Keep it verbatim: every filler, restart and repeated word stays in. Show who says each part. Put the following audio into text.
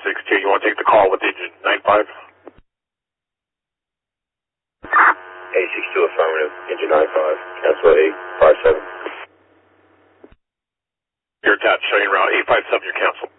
Speaker 1: six two. You want to take the call with engine nine five?
Speaker 2: A six two affirmative, engine nine five, cancel eight five seven.
Speaker 1: You're attached, showing route eight five seven, you're canceled.